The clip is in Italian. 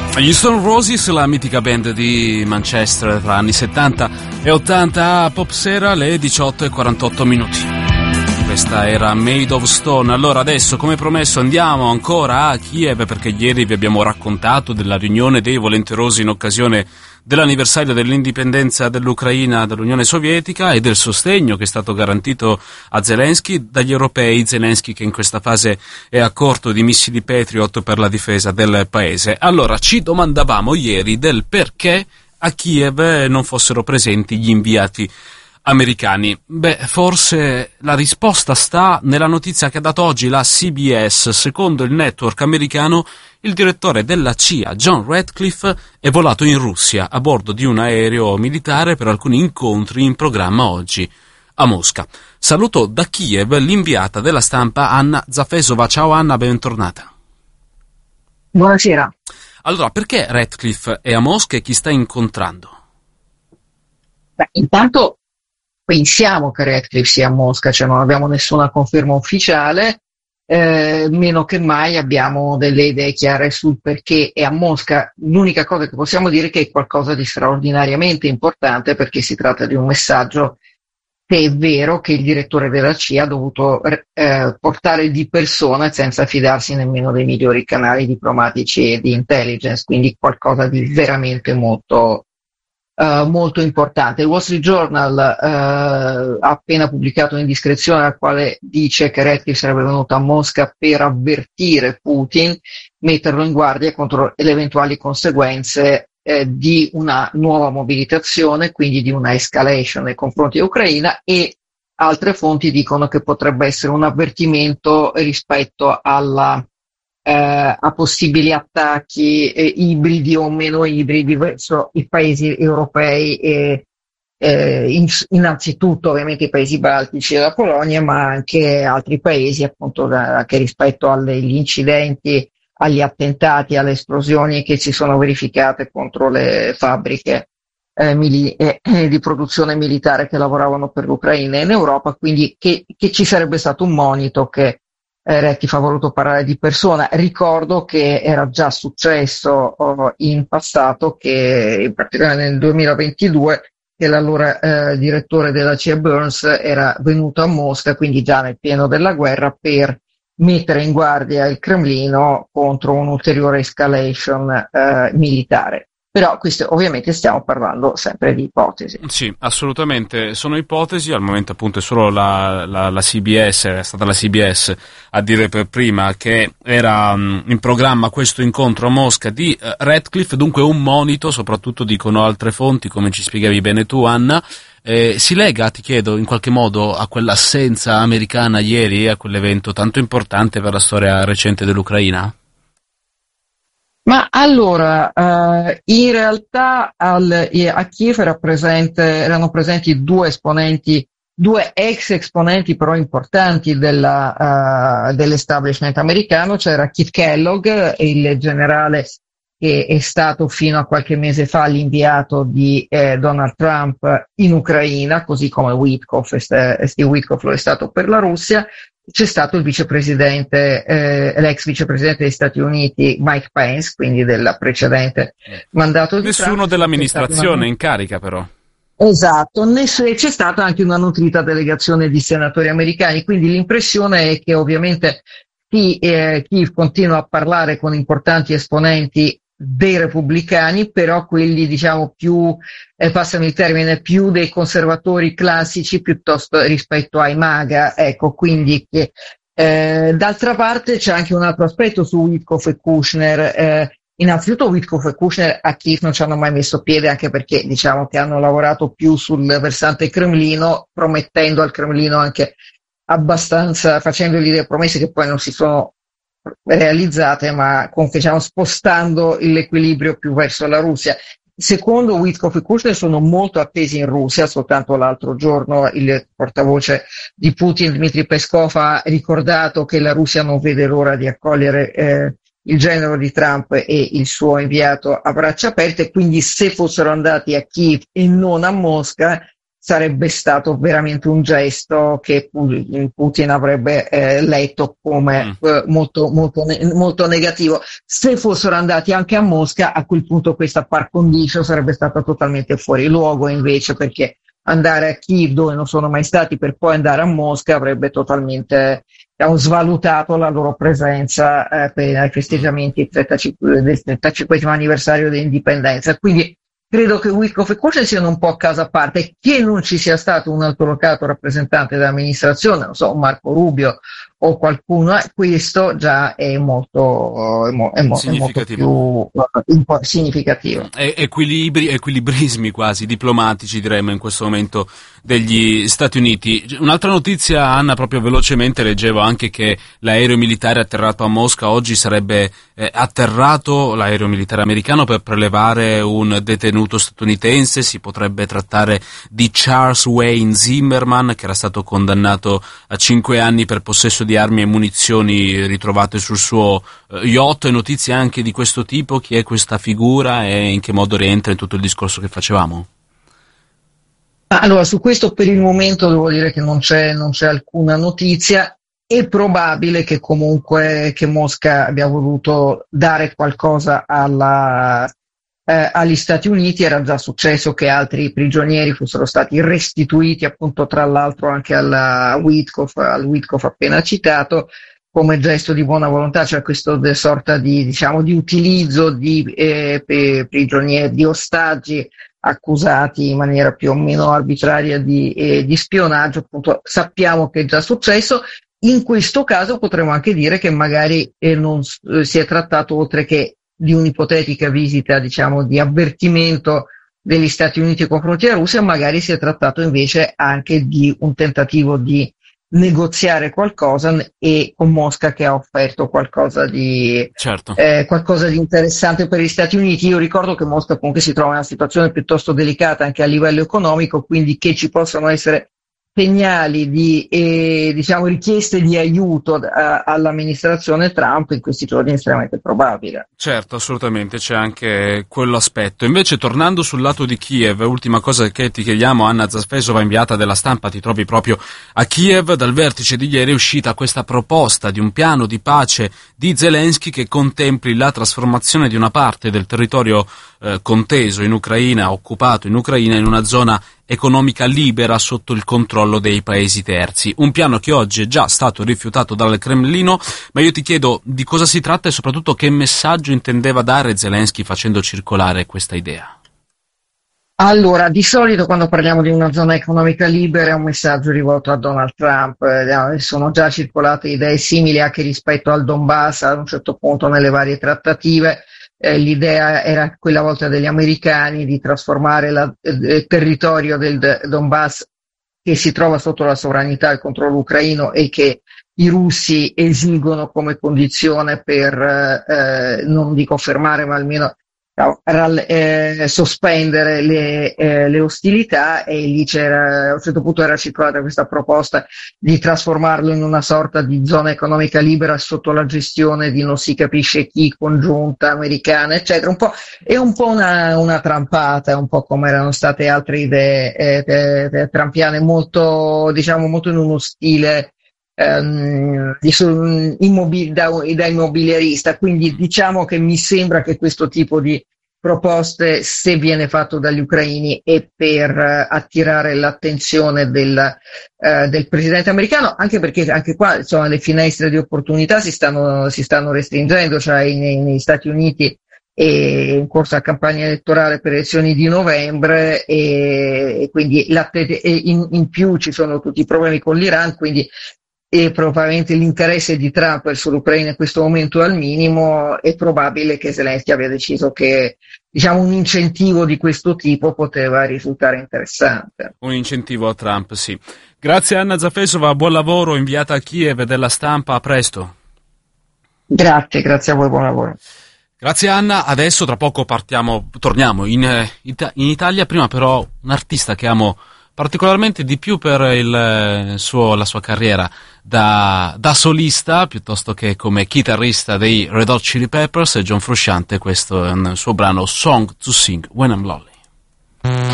Gli Stone Roses, la mitica band di Manchester tra anni 70 e 80, a Pop Sera, le 18:48. Questa era Made of Stone. Allora adesso, come promesso, andiamo ancora a Kiev, perché ieri vi abbiamo raccontato della riunione dei volenterosi in occasione dell'anniversario dell'indipendenza dell'Ucraina dall'Unione Sovietica e del sostegno che è stato garantito a Zelensky dagli europei. Zelensky che in questa fase è a corto di missili Patriot per la difesa del paese. Allora ci domandavamo ieri del perché a Kiev non fossero presenti gli inviati americani. Forse la risposta sta nella notizia che ha dato oggi la CBS. Secondo il network americano, il direttore della CIA, John Ratcliffe, è volato in Russia a bordo di un aereo militare per alcuni incontri in programma oggi a Mosca. Saluto da Kiev l'inviata della stampa Anna Zafesova. Ciao Anna, bentornata. Buonasera. Allora, perché Ratcliffe è a Mosca e chi sta incontrando? Intanto pensiamo che Ratcliffe sia a Mosca, cioè non abbiamo nessuna conferma ufficiale, meno che mai abbiamo delle idee chiare sul perché è a Mosca. L'unica cosa che possiamo dire è che è qualcosa di straordinariamente importante, perché si tratta di un messaggio che è vero che il direttore della CIA ha dovuto portare di persona senza fidarsi nemmeno dei migliori canali diplomatici e di intelligence, quindi qualcosa di veramente molto importante. Il Wall Street Journal ha appena pubblicato un'indiscrezione al quale dice che Ratcliffe sarebbe venuto a Mosca per avvertire Putin, metterlo in guardia contro le eventuali conseguenze di una nuova mobilitazione, quindi di una escalation nei confronti dell'Ucraina, e altre fonti dicono che potrebbe essere un avvertimento rispetto a possibili attacchi ibridi o meno ibridi verso i paesi europei e innanzitutto ovviamente i paesi baltici e la Polonia, ma anche altri paesi, appunto anche rispetto agli incidenti, agli attentati, alle esplosioni che si sono verificate contro le fabbriche di produzione militare che lavoravano per l'Ucraina in Europa, quindi che ci sarebbe stato un monito che Ratcliffe ha voluto parlare di persona. Ricordo che era già successo in passato, che in particolare nel 2022, che l'allora direttore della CIA Burns era venuto a Mosca, quindi già nel pieno della guerra, per mettere in guardia il Cremlino contro un'ulteriore escalation militare. Però questo ovviamente stiamo parlando sempre di ipotesi. Sì, assolutamente, sono ipotesi, al momento appunto è solo la CBS, è stata la CBS a dire per prima che era in programma questo incontro a Mosca di Ratcliffe, dunque un monito, soprattutto dicono altre fonti, come ci spiegavi bene tu Anna. Si lega, ti chiedo, in qualche modo a quell'assenza americana ieri, a quell'evento tanto importante per la storia recente dell'Ucraina? Ma allora, in realtà a Kiev erano presenti due ex esponenti però importanti dell'establishment americano. C'era Keith Kellogg, il generale che è stato fino a qualche mese fa l'inviato di Donald Trump in Ucraina, così come Steve Witkoff lo è stato per la Russia. C'è stato il vicepresidente, l'ex vicepresidente degli Stati Uniti Mike Pence, quindi del precedente mandato di Trump. Nessuno dell'amministrazione in carica però. Esatto, c'è stata anche una nutrita delegazione di senatori americani, quindi l'impressione è che ovviamente Kiev continua a parlare con importanti esponenti dei repubblicani, però quelli diciamo più, passami il termine, più dei conservatori classici piuttosto rispetto ai MAGA, ecco, quindi che d'altra parte c'è anche un altro aspetto su Witkoff e Kushner. Innanzitutto Witkoff e Kushner a Kiev non ci hanno mai messo piede, anche perché diciamo che hanno lavorato più sul versante Cremlino, promettendo al Cremlino anche abbastanza, facendogli delle promesse che poi non si sono realizzate, ma diciamo spostando l'equilibrio più verso la Russia. Secondo Witkoff e Kushner sono molto attesi in Russia. Soltanto l'altro giorno il portavoce di Putin, Dmitry Peskov, ha ricordato che la Russia non vede l'ora di accogliere il genero di Trump e il suo inviato a braccia aperte, quindi se fossero andati a Kiev e non a Mosca sarebbe stato veramente un gesto che Putin avrebbe letto come molto negativo. Se fossero andati anche a Mosca, a quel punto questa par condicio sarebbe stata totalmente fuori luogo, invece, perché andare a Kiev, dove non sono mai stati, per poi andare a Mosca avrebbe totalmente svalutato la loro presenza per i festeggiamenti del 35 anniversario dell'indipendenza. Quindi credo che Witkoff e Koshin siano un po' a casa a parte, che non ci sia stato un altolocato rappresentante dell'amministrazione, non so, Marco Rubio o qualcuno, questo già è molto più significativo. Equilibrismi quasi diplomatici, diremmo, in questo momento degli Stati Uniti. Un'altra notizia, Anna, proprio velocemente, leggevo anche che l'aereo militare atterrato a Mosca oggi sarebbe atterrato, l'aereo militare americano, per prelevare un detenuto statunitense. Si potrebbe trattare di Charles Wayne Zimmerman, che era stato condannato a 5 anni per possesso di armi e munizioni ritrovate sul suo yacht. E notizie anche di questo tipo: chi è questa figura e in che modo rientra in tutto il discorso che facevamo? Allora, su questo per il momento devo dire che non c'è alcuna notizia. È probabile che comunque che Mosca abbia voluto dare qualcosa agli Stati Uniti. Era già successo che altri prigionieri fossero stati restituiti, appunto, tra l'altro anche al Witkoff appena citato, come gesto di buona volontà, cioè questa sorta di utilizzo di prigionieri, di ostaggi accusati in maniera più o meno arbitraria di spionaggio. Appunto, sappiamo che è già successo. In questo caso potremmo anche dire che magari non si è trattato, oltre che di un'ipotetica visita, di avvertimento degli Stati Uniti confronti alla Russia, magari si è trattato invece anche di un tentativo di negoziare qualcosa, e con Mosca che ha offerto qualcosa di interessante per gli Stati Uniti. Io ricordo che Mosca comunque si trova in una situazione piuttosto delicata anche a livello economico, quindi che ci possano essere segnali di richieste di aiuto all'amministrazione Trump in questi giorni è estremamente probabile. Certo, assolutamente, c'è anche quell'aspetto. Invece, tornando sul lato di Kiev, ultima cosa che ti chiediamo, Anna Zafesova, inviata della Stampa, ti trovi proprio a Kiev. Dal vertice di ieri è uscita questa proposta di un piano di pace di Zelensky che contempli la trasformazione di una parte del territorio conteso in Ucraina, occupato in Ucraina, in una zona economica libera sotto il controllo dei paesi terzi. Un piano che oggi è già stato rifiutato dal Cremlino, ma io ti chiedo di cosa si tratta e soprattutto che messaggio intendeva dare Zelensky facendo circolare questa idea. Allora, di solito quando parliamo di una zona economica libera è un messaggio rivolto a Donald Trump. Sono già circolate idee simili anche rispetto al Donbass ad un certo punto nelle varie trattative. L'idea era quella volta degli americani di trasformare il territorio del Donbass, che si trova sotto la sovranità e il controllo ucraino e che i russi esigono come condizione per, non dico fermare, ma almeno sospendere le ostilità. E lì a un certo punto era circolata questa proposta di trasformarlo in una sorta di zona economica libera sotto la gestione di non si capisce chi, congiunta americana, eccetera. È un po' una trampata, un po' come erano state altre idee trampiane, molto in uno stile da immobiliarista. Quindi diciamo che mi sembra che questo tipo di proposte, se viene fatto dagli ucraini, è per attirare l'attenzione del presidente americano, anche perché anche qua, insomma, le finestre di opportunità si stanno restringendo, cioè negli Stati Uniti è in corso la campagna elettorale per le elezioni di novembre, e quindi in più ci sono tutti i problemi con l'Iran, quindi probabilmente l'interesse di Trump verso l'Ucraina in questo momento è al minimo. È probabile che Zelensky abbia deciso che un incentivo di questo tipo poteva risultare interessante. Un incentivo a Trump, sì. Grazie Anna Zafesova, buon lavoro, inviata a Kiev della Stampa, a presto. Grazie a voi, buon lavoro. Grazie Anna, adesso tra poco torniamo in Italia, prima però un artista che amo particolarmente di più per la sua carriera da solista piuttosto che come chitarrista dei Red Hot Chili Peppers, John Frusciante. Questo è un suo brano, Song to Sing When I'm Lonely.